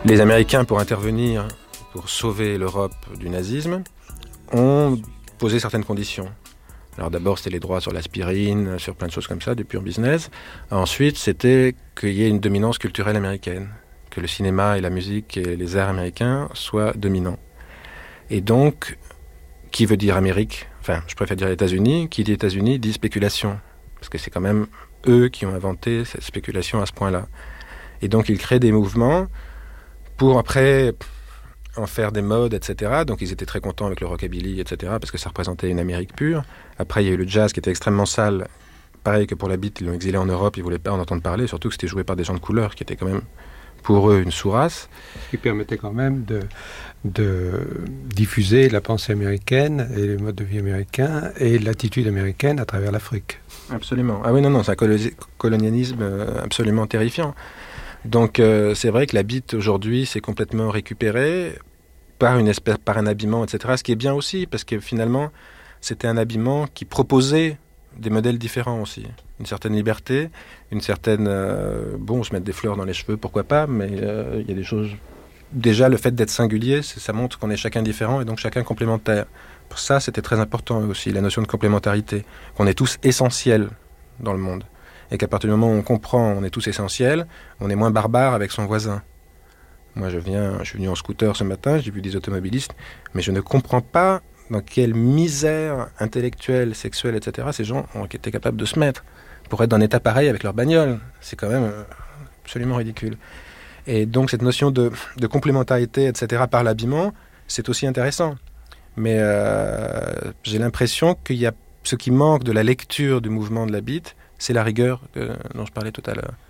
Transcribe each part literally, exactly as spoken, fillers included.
Les Américains, pour intervenir, pour sauver l'Europe du nazisme, ont posé certaines conditions. Alors d'abord, c'était les droits sur l'aspirine, sur plein de choses comme ça, du pur business. Ensuite, c'était qu'il y ait une dominance culturelle américaine, que le cinéma et la musique et les arts américains soient dominants. Et donc, qui veut dire Amérique ? Enfin, je préfère dire États-Unis. Qui dit États-Unis dit spéculation. Parce que c'est quand même eux qui ont inventé cette spéculation à ce point-là. Et donc, ils créent des mouvements pour après en faire des modes, et cetera. Donc, ils étaient très contents avec le rockabilly, et cetera, parce que ça représentait une Amérique pure. Après, il y a eu le jazz qui était extrêmement sale. Pareil que pour la beat, ils l'ont exilé en Europe, ils ne voulaient pas en entendre parler, surtout que c'était joué par des gens de couleur qui étaient quand même, pour eux, une sous-race. Ce qui permettait quand même de, de diffuser la pensée américaine et les modes de vie américains et l'attitude américaine à travers l'Afrique. Absolument. Ah oui, non, non, c'est un colo- colonialisme absolument terrifiant. Donc, euh, c'est vrai que la beat, aujourd'hui, c'est complètement récupéré par une espèce, par un habillement, et cetera. Ce qui est bien aussi, parce que finalement, c'était un habillement qui proposait des modèles différents aussi. Une certaine liberté, une certaine... Euh, bon, se mettre des fleurs dans les cheveux, pourquoi pas, mais euh, il y a des choses... Déjà, le fait d'être singulier, ça montre qu'on est chacun différent et donc chacun complémentaire. Pour ça, c'était très important aussi, la notion de complémentarité. Qu'on est tous essentiels dans le monde. Et qu'à partir du moment où on comprend on est tous essentiels, on est moins barbare avec son voisin. Moi, je viens, je suis venu en scooter ce matin, j'ai vu des automobilistes, mais je ne comprends pas dans quelle misère intellectuelle, sexuelle, et cetera ces gens ont été capables de se mettre pour être dans un état pareil avec leur bagnole. C'est quand même absolument ridicule. Et donc cette notion de, de complémentarité, et cetera par l'habillement, c'est aussi intéressant. Mais euh, j'ai l'impression qu'il y a ce qui manque de la lecture du mouvement de la beat, c'est la rigueur que, dont je parlais tout à l'heure.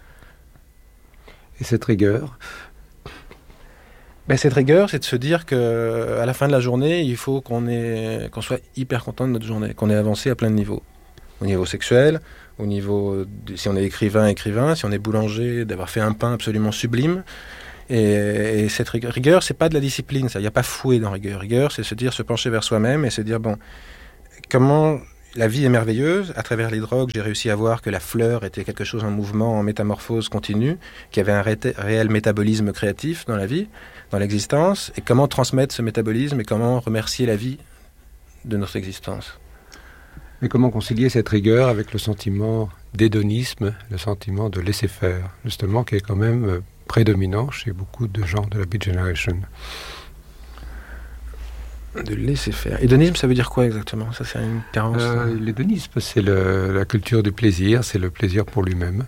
Et cette rigueur Ben, cette rigueur, c'est de se dire qu'à la fin de la journée, il faut qu'on, ait, qu'on soit hyper content de notre journée, qu'on ait avancé à plein de niveaux. Au niveau sexuel, au niveau, de, si on est écrivain, écrivain, si on est boulanger, d'avoir fait un pain absolument sublime. Et, et cette rigueur, c'est pas de la discipline, ça. Il n'y a pas fouet dans rigueur. Rigueur, c'est se dire, se pencher vers soi-même et se dire, bon, comment la vie est merveilleuse. À travers les drogues, j'ai réussi à voir que la fleur était quelque chose en mouvement, en métamorphose continue, qu'il y avait un ré- réel métabolisme créatif dans la vie, dans l'existence, et comment transmettre ce métabolisme et comment remercier la vie de notre existence. Mais comment concilier cette rigueur avec le sentiment d'hédonisme, le sentiment de laisser faire, justement, qui est quand même prédominant chez beaucoup de gens de la Beat Generation? De laisser faire. Hédonisme, ça veut dire quoi exactement? Ça, c'est une carence. Euh, l'hédonisme, c'est le, la culture du plaisir, c'est le plaisir pour lui-même.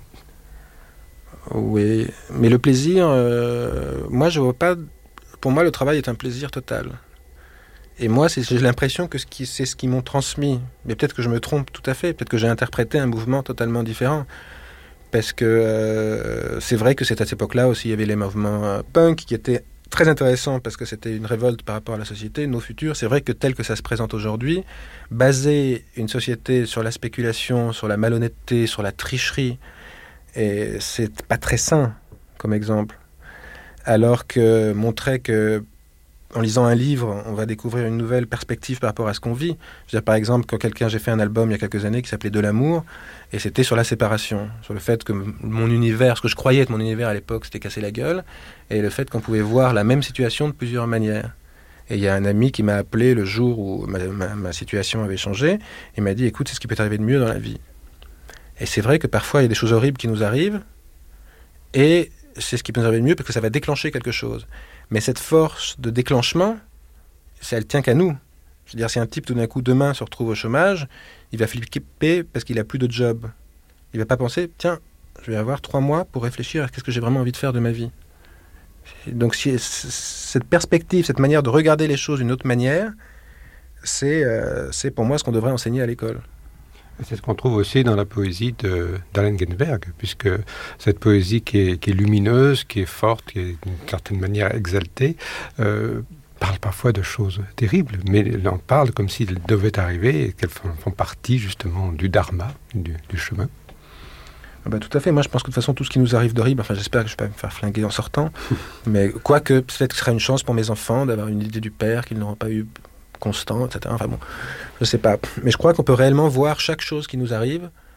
Oui, mais le plaisir, euh, moi, je vois pas. Pour moi, le travail est un plaisir total. Et moi, c'est, j'ai l'impression que ce qui, c'est ce qu'ils m'ont transmis. Mais peut-être que je me trompe tout à fait. Peut-être que j'ai interprété un mouvement totalement différent. Parce que euh, c'est vrai que c'est à cette époque-là aussi, il y avait les mouvements euh, punk qui étaient très intéressants parce que c'était une révolte par rapport à la société, nos futurs. C'est vrai que tel que ça se présente aujourd'hui, baser une société sur la spéculation, sur la malhonnêteté, sur la tricherie, et c'est pas très sain comme exemple. Alors que montrer que en lisant un livre, on va découvrir une nouvelle perspective par rapport à ce qu'on vit. Je veux dire, par exemple, quand quelqu'un, j'ai fait un album il y a quelques années qui s'appelait De l'amour, et c'était sur la séparation, sur le fait que mon univers, ce que je croyais être mon univers à l'époque, c'était cassé la gueule, et le fait qu'on pouvait voir la même situation de plusieurs manières. Et il y a un ami qui m'a appelé le jour où ma, ma, ma situation avait changé, et m'a dit, écoute, c'est ce qui peut t'arriver de mieux dans la vie. Et c'est vrai que parfois, il y a des choses horribles qui nous arrivent, et c'est ce qui peut nous arriver de mieux parce que ça va déclencher quelque chose. Mais cette force de déclenchement, ça, elle tient qu'à nous. Je veux dire, si un type tout d'un coup demain se retrouve au chômage, il va flipper parce qu'il n'a plus de job. Il ne va pas penser, tiens, je vais avoir trois mois pour réfléchir à qu'est-ce que j'ai vraiment envie de faire de ma vie. Donc si, cette perspective, cette manière de regarder les choses d'une autre manière, c'est, euh, c'est pour moi ce qu'on devrait enseigner à l'école. C'est ce qu'on trouve aussi dans la poésie de, d'Allen Ginsberg, puisque cette poésie qui est, qui est lumineuse, qui est forte, qui est d'une certaine manière exaltée, euh, parle parfois de choses terribles, mais elle en parle comme s'il devait arriver et qu'elles font, font partie justement du dharma, du, du chemin. Ah bah, tout à fait. Moi, je pense que de toute façon, tout ce qui nous arrive d'horrible, enfin, j'espère que je ne vais pas me faire flinguer en sortant, mais quoique, peut-être que ce sera une chance pour mes enfants d'avoir une idée du père qu'ils n'auront pas eu constant, et cetera. Enfin bon, je sais pas. Mais je crois qu'on peut réellement voir chaque chose qui nous arrive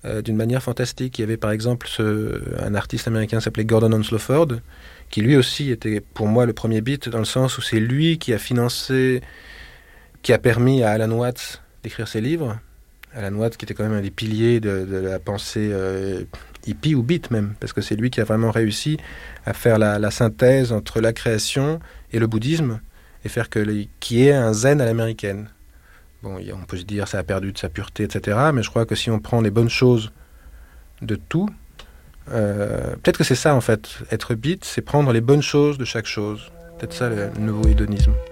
euh, d'une manière fantastique. Il y avait par exemple ce, un artiste américain qui s'appelait Gordon Onslow Ford, qui lui aussi était pour moi le premier beat, dans le sens où c'est lui qui a financé, qui a permis à Alan Watts d'écrire ses livres. Alan Watts qui était quand même un des piliers de, de la pensée euh, hippie ou beat même, parce que c'est lui qui a vraiment réussi à faire la, la synthèse entre la création et le bouddhisme, et faire que les, qui est un zen à l'américaine. Bon, on peut se dire ça a perdu de sa pureté, et cetera. Mais je crois que si on prend les bonnes choses de tout, euh, peut-être que c'est ça en fait. Être beat, c'est prendre les bonnes choses de chaque chose. Peut-être ça le nouveau hédonisme.